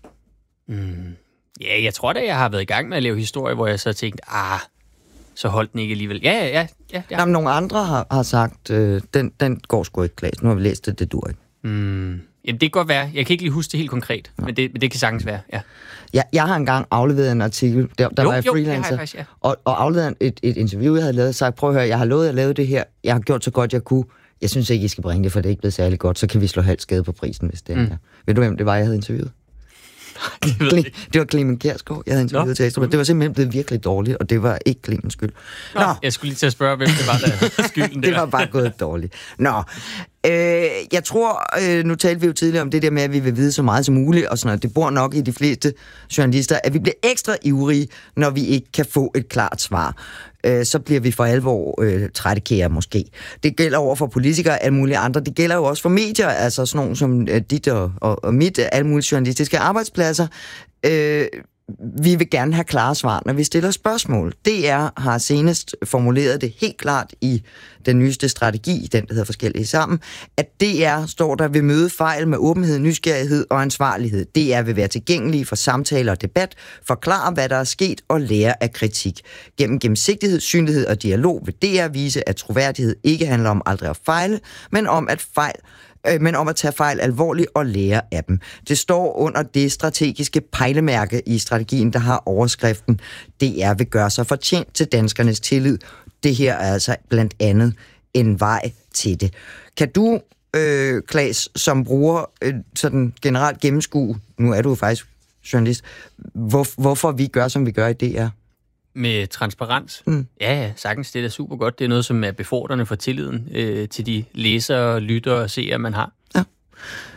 Ja, jeg tror da, jeg har været i gang med at lave historie, hvor jeg så tænkte, så holdt den ikke alligevel. Ja. Jamen, nogle andre har sagt, den går sgu ikke, Claes. Nu har vi læst det dur ikke. Jamen, det kan godt være. Jeg kan ikke lige huske det helt konkret, men det kan sagtens være, ja. Jeg har engang afleveret en artikel, der var jeg freelancer, faktisk, ja. og afleveret et interview, jeg havde lavet, og sagt, prøv at høre, jeg har lovet at lave det her, jeg har gjort så godt, jeg kunne. Jeg synes ikke, I skal bringe det, for det er ikke blevet særlig godt, så kan vi slå halvt skade på prisen, hvis det er. Ved du, hvem det var, jeg havde interviewet? Det var Clemen Kjærsgaard, jeg havde interviewet til Ekstra. Det var simpelthen blevet virkelig dårligt, og det var ikke Clemens skyld. Nå. Jeg skulle lige til at spørge, hvem det var, der havde skylden der. Det var bare gået dårligt. Jeg tror, nu talte vi jo tidligere om det der med, at vi vil vide så meget som muligt, og sådan noget. Det bor nok i de fleste journalister, at vi bliver ekstra ivrige, når vi ikke kan få et klart svar. Så bliver vi for alvor trættekære måske. Det gælder over for politikere og alle mulige andre. Det gælder jo også for medier, altså sådan nogle som dit og mit, alle mulige journalistiske arbejdspladser. Vi vil gerne have klare svar, når vi stiller spørgsmål. DR har senest formuleret det helt klart i den nyeste strategi, den der hedder Forskellige Sammen, at DR står der vil møde fejl med åbenhed, nysgerrighed og ansvarlighed. DR vil være tilgængelige for samtaler og debat, forklare, hvad der er sket og lære af kritik. Gennem gennemsigtighed, synlighed og dialog vil DR vise, at troværdighed ikke handler om aldrig at fejle, men om at tage fejl alvorligt og lære af dem. Det står under det strategiske pejlemærke i strategien, der har overskriften DR vil gøre sig fortjent til danskernes tillid. Det her er altså blandt andet en vej til det. Kan du, Claes, som bruger sådan generelt gennemskue, nu er du jo faktisk journalist, hvorfor vi gør, som vi gør i DR? Med transparens? Ja, sagtens. Det er da super godt. Det er noget, som er befordrende for tilliden til de læsere, lyttere og seere, man har. Ja.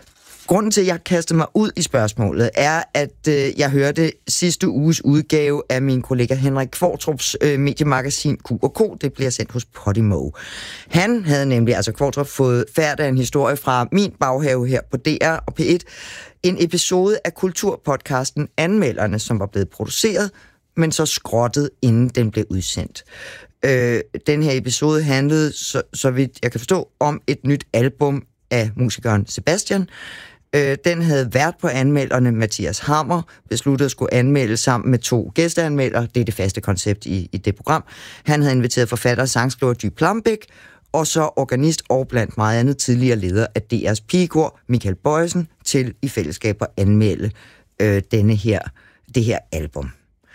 Grunden til, at jeg kastede mig ud i spørgsmålet, er, at jeg hørte sidste uges udgave af min kollega Henrik Qvortrups mediemagasin Q&K. Det bliver sendt hos Podimo. Han havde nemlig, altså Qvortrup, fået færd af en historie fra min baghave her på DR og P1. En episode af kulturpodcasten Anmelderne, som var blevet produceret, men så skrottet, inden den blev udsendt. Den her episode handlede, så vidt jeg kan forstå, om et nyt album af musikeren Sebastian. Den havde været på Anmelderne. Mathias Hammer besluttede at skulle anmelde sammen med 2 gæsteanmeldere. Det er det faste koncept i det program. Han havde inviteret forfatter og sangskriver Dy Plambæk, og så organist og blandt meget andet tidligere leder af DR's pigekor, Michael Bojesen, til i fællesskab at anmelde det her album.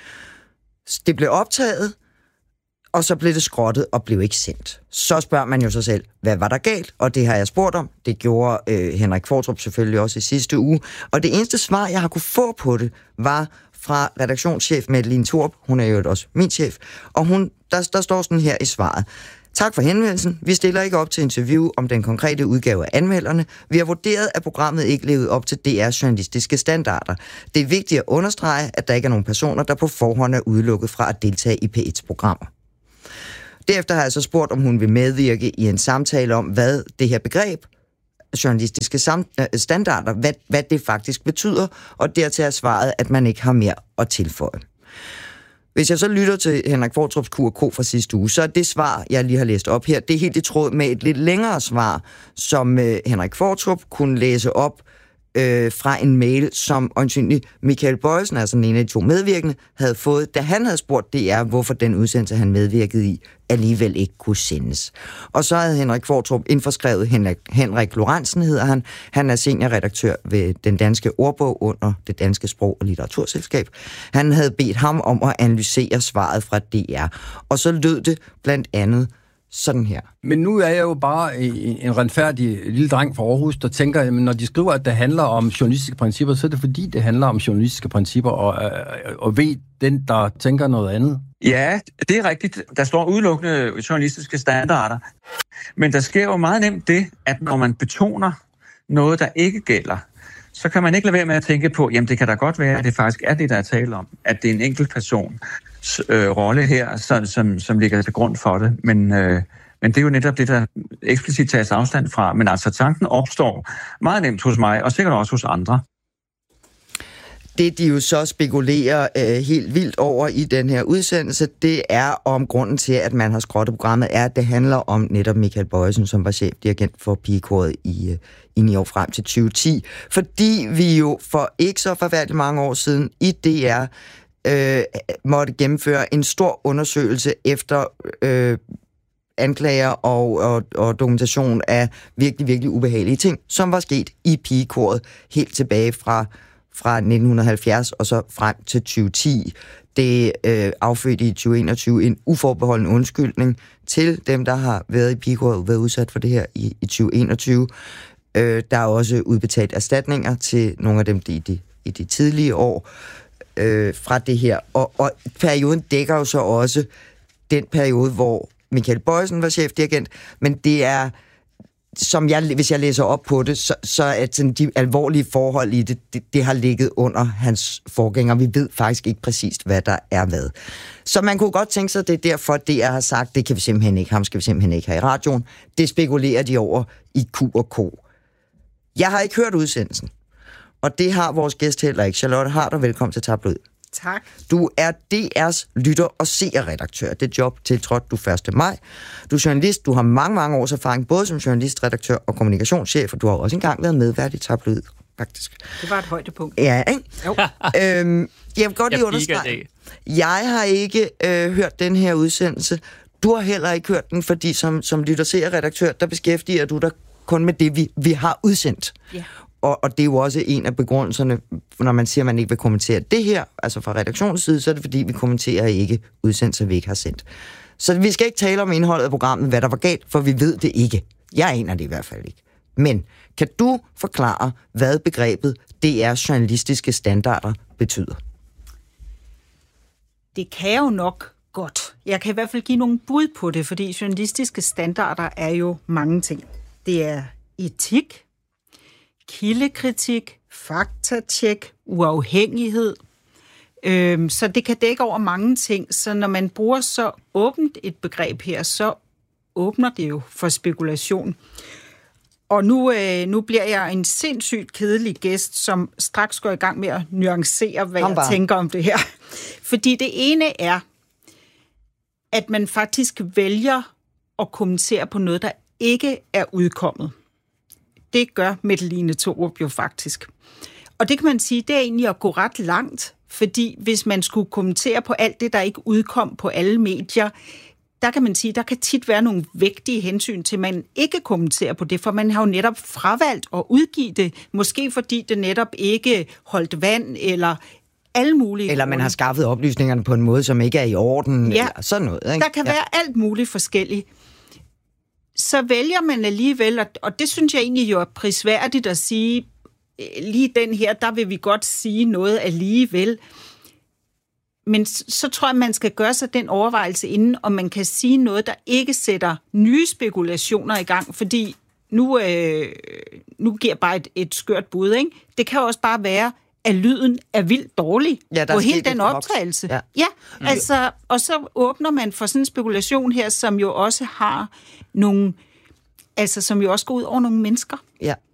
Det blev optaget, og så blev det skrottet og blev ikke sendt. Så spørger man jo sig selv, hvad var der galt? Og det har jeg spurgt om. Det gjorde Henrik Qvortrup selvfølgelig også i sidste uge. Og det eneste svar, jeg har kunne få på det, var fra redaktionschef Madeline Thorup. Hun er jo også min chef. Og der står sådan her i svaret. Tak for henvendelsen. Vi stiller ikke op til interview om den konkrete udgave af Anmelderne. Vi har vurderet, at programmet ikke levede op til DR's journalistiske standarder. Det er vigtigt at understrege, at der ikke er nogen personer, der på forhånd er udelukket fra at deltage i P1's programmer. Derefter har jeg så spurgt, om hun vil medvirke i en samtale om, hvad det her begreb, journalistiske standarder, hvad det faktisk betyder, og dertil er svaret, at man ikke har mere at tilføje. Hvis jeg så lytter til Henrik Qvortrups Q&K fra sidste uge, så er det svar, jeg lige har læst op her, det er helt i tråd med et lidt længere svar, som Henrik Qvortrup kunne læse op fra en mail, som øjensynligt Michael Bojesen, altså den ene af de 2 medvirkende, havde fået, da han havde spurgt DR, hvorfor den udsendelse, han medvirkede i, alligevel ikke kunne sendes. Og så havde Henrik Qvortrup indforskrevet Henrik Lorentzen, hedder han. Han er seniorredaktør ved Den Danske Ordbog under Det Danske Sprog- og Litteraturselskab. Han havde bedt ham om at analysere svaret fra DR. Og så lød det blandt andet sådan her. Men nu er jeg jo bare en retfærdig lille dreng fra Aarhus, der tænker, at når de skriver, at det handler om journalistiske principper, så er det fordi, det handler om journalistiske principper, og ved den, der tænker noget andet. Ja, det er rigtigt. Der står udelukkende journalistiske standarder. Men der sker jo meget nemt det, at når man betoner noget, der ikke gælder, så kan man ikke lade være med at tænke på, jamen det kan da godt være, at det faktisk er det, der er tale om. At det er en enkelt persons rolle her, som ligger til grund for det. Men det er jo netop det, der eksplicit tages afstand fra. Men altså tanken opstår meget nemt hos mig, og sikkert også hos andre. Det, de jo så spekulerer helt vildt over i den her udsendelse, det er om grunden til, at man har skrottet programmet, er, at det handler om netop Michael Bojesen, som var chefdirigent for pigekoret i 9 år frem til 2010. Fordi vi jo for ikke så forfærdeligt mange år siden i DR måtte gennemføre en stor undersøgelse efter anklager og dokumentation af virkelig, virkelig ubehagelige ting, som var sket i pigekoret helt tilbage fra 1970 og så frem til 2010. Det affødte i 2021 en uforbeholden undskyldning til dem, der har været i pigekoret og været udsat for det her i 2021. Der er også udbetalt erstatninger til nogle af dem i de tidlige år fra det her. Og perioden dækker jo så også den periode, hvor Michael Bojesen var chefdirigent, men det er, hvis jeg læser op på det, så er sådan, de alvorlige forhold i det har ligget under hans forgænger. Vi ved faktisk ikke præcist, hvad der er hvad. Så man kunne godt tænke sig, at det er derfor, DR har sagt, det kan vi simpelthen ikke, ham skal vi simpelthen ikke have i radioen. Det spekulerer de over i Q&K. Jeg har ikke hørt udsendelsen, og det har vores gæst heller ikke. Charlotte Harder, velkommen til Tabloid. Tak. Du er DR's lytter- og seerredaktør. Det job tiltrådte du 1. maj. Du er journalist. Du har mange års erfaring, både som journalist, redaktør og kommunikationschef, og du har også engang været medvært i Tabloid, faktisk. Det var et højdepunkt. Ja, ikke? Jo. Jeg vil godt lige understrege. Jeg har ikke hørt den her udsendelse. Du har heller ikke hørt den, fordi som lytter- og seerredaktør, der beskæftiger du dig kun med det, vi har udsendt. Ja. Og det er jo også en af begrundelserne, når man siger, at man ikke vil kommentere det her, altså fra redaktionens side, så er det fordi, vi kommenterer ikke udsendelser, vi ikke har sendt. Så vi skal ikke tale om indholdet af programmet, hvad der var galt, for vi ved det ikke. Jeg aner det i hvert fald ikke. Men kan du forklare, hvad begrebet DR's journalistiske standarder betyder? Det kan jo nok godt. Jeg kan i hvert fald give nogle bud på det, fordi journalistiske standarder er jo mange ting. Det er etik, kildekritik, faktatjek, uafhængighed. Så det kan dække over mange ting. Så når man bruger så åbent et begreb her, så åbner det jo for spekulation. Og nu bliver jeg en sindssygt kedelig gæst, som straks går i gang med at nuancere, hvad jeg tænker om det her. Fordi det ene er, at man faktisk vælger at kommentere på noget, der ikke er udkommet. Det gør Mette Line Thorup jo faktisk. Og det kan man sige, det er egentlig at gå ret langt, fordi hvis man skulle kommentere på alt det, der ikke udkom på alle medier, der kan man sige, der kan tit være nogle vægtige hensyn til, at man ikke kommenterer på det, for man har jo netop fravalgt at udgive det, måske fordi det netop ikke holdt vand, eller alle mulige... Eller man har skaffet oplysningerne på en måde, som ikke er i orden, eller sådan noget. Ikke? Der kan være alt muligt forskelligt. Så vælger man alligevel, og det synes jeg egentlig jo er prisværdigt at sige, lige den her, der vil vi godt sige noget alligevel. Men så tror jeg, man skal gøre sig den overvejelse inden, om man kan sige noget, der ikke sætter nye spekulationer i gang, fordi nu giver jeg bare et skørt bud, ikke? Det kan også bare være, at lyden er vildt dårlig på hele den optagelse. Ja, altså, og så åbner man for sådan en spekulation her, som jo også har nogle, altså som jo også går ud over nogle mennesker. Ja.